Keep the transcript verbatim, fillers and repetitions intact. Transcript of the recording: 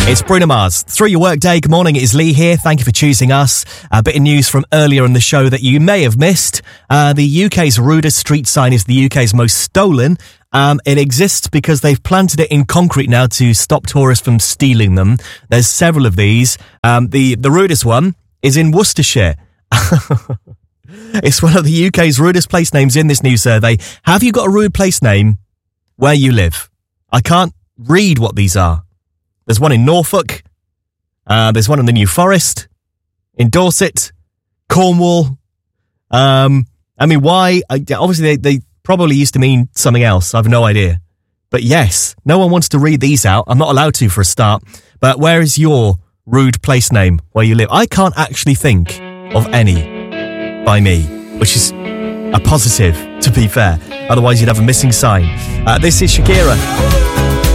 It's Bruno Mars. Through your workday, good morning, it is Lee here. Thank you for choosing us. A bit of news from earlier in the show that you may have missed. Uh, the U K's rudest street sign is the U K's most stolen. Um, it exists because they've planted it in concrete now to stop tourists from stealing them. There's several of these. Um, the, the rudest one is in Worcestershire. It's one of the U K's rudest place names in this new survey. Have you got a rude place name where you live? I can't read what these are. There's one in Norfolk. Uh, there's one in the New Forest. In Dorset. Cornwall. Um, I mean, why? I, obviously, they, they probably used to mean something else. I have no idea. But yes, no one wants to read these out. I'm not allowed to for a start. But where is your rude place name where you live? I can't actually think of any by me, which is a positive, to be fair. Otherwise, you'd have a missing sign. Uh, this is Shakira.